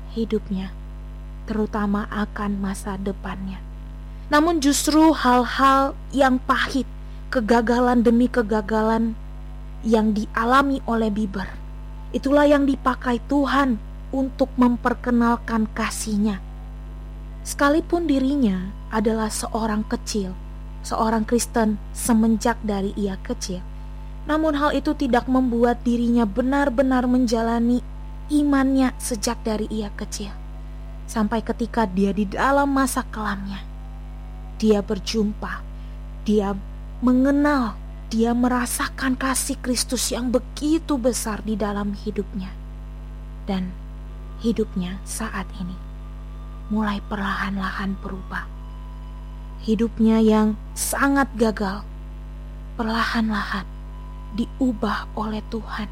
hidupnya, terutama akan masa depannya. Namun justru hal-hal yang pahit, kegagalan demi kegagalan yang dialami oleh Bieber, itulah yang dipakai Tuhan untuk memperkenalkan kasih-Nya. Sekalipun dirinya adalah seorang kecil, seorang Kristen semenjak dari ia kecil, namun hal itu tidak membuat dirinya benar-benar menjalani imannya sejak dari ia kecil. Sampai ketika dia di dalam masa kelamnya, dia berjumpa, dia mengenal, dia merasakan kasih Kristus yang begitu besar di dalam hidupnya. Dan hidupnya saat ini mulai perlahan-lahan berubah. Hidupnya yang sangat gagal perlahan-lahan diubah oleh Tuhan.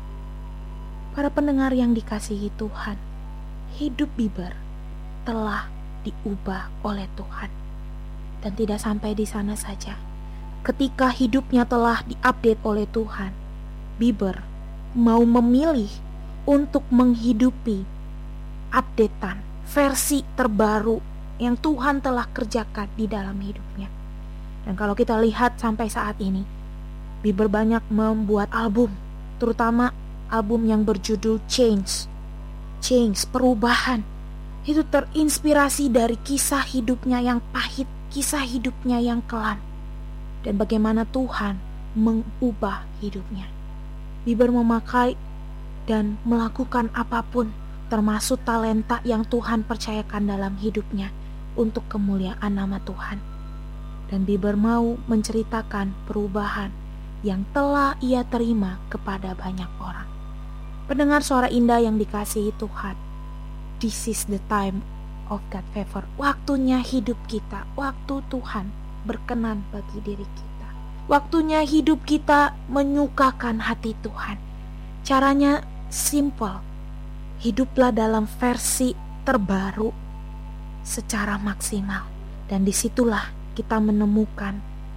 Para pendengar yang dikasihi Tuhan, hidup Bieber telah diubah oleh Tuhan. Dan tidak sampai di sana saja. Ketika hidupnya telah diupdate oleh Tuhan, Bieber mau memilih untuk menghidupi updatean versi terbaru yang Tuhan telah kerjakan di dalam hidupnya. Dan kalau kita lihat sampai saat ini, Bieber banyak membuat album, terutama album yang berjudul Change, perubahan. Itu terinspirasi dari kisah hidupnya yang pahit, kisah hidupnya yang kelam, dan bagaimana Tuhan mengubah hidupnya. Bieber memakai dan melakukan apapun, termasuk talenta yang Tuhan percayakan dalam hidupnya untuk kemuliaan nama Tuhan. Dan Bieber mau menceritakan perubahan yang telah ia terima kepada banyak orang. Pendengar suara indah yang dikasihi Tuhan, this is the time of God favor. Waktunya hidup kita, waktu Tuhan berkenan bagi diri kita. Waktunya hidup kita menyukakan hati Tuhan. Caranya simple. Hiduplah dalam versi terbaru secara maksimal. Dan disitulah kita menemukan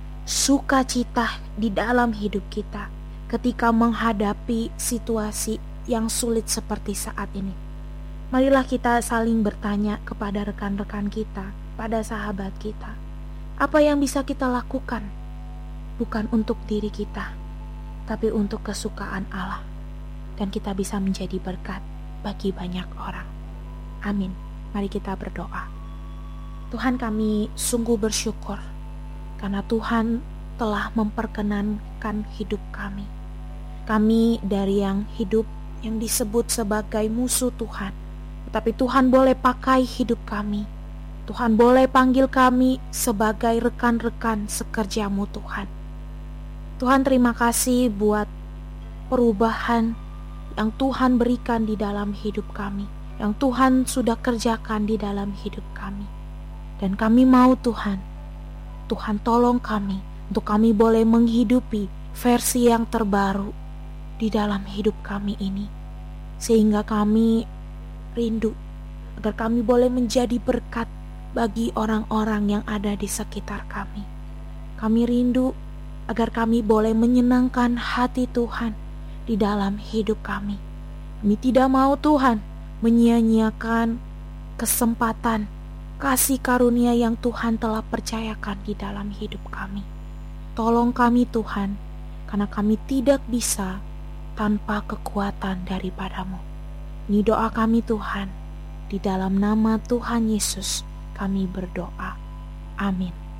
sukacita di dalam hidup kita ketika menghadapi situasi yang sulit seperti saat ini. Marilah kita saling bertanya kepada rekan-rekan kita, pada sahabat kita, apa yang bisa kita lakukan, bukan untuk diri kita, tapi untuk kesukaan Allah, dan kita bisa menjadi berkat bagi banyak orang. Amin. Mari kita berdoa. Tuhan, kami sungguh bersyukur karena Tuhan telah memperkenankan hidup kami. Kami dari yang hidup yang disebut sebagai musuh Tuhan, tapi Tuhan boleh pakai hidup kami. Tuhan boleh panggil kami sebagai rekan-rekan sekerjamu Tuhan. Tuhan, terima kasih buat perubahan yang Tuhan berikan di dalam hidup kami, yang Tuhan sudah kerjakan di dalam hidup kami. Dan kami mau Tuhan tolong kami untuk kami boleh menghidupi versi yang terbaru di dalam hidup kami ini, sehingga kami rindu agar kami boleh menjadi berkat bagi orang-orang yang ada di sekitar kami. Kami rindu agar kami boleh menyenangkan hati Tuhan di dalam hidup kami. Kami tidak mau Tuhan menyia-nyiakan kesempatan kasih karunia yang Tuhan telah percayakan di dalam hidup kami. Tolong kami Tuhan, karena kami tidak bisa tanpa kekuatan daripadamu. Ini doa kami Tuhan, di dalam nama Tuhan Yesus kami berdoa. Amin.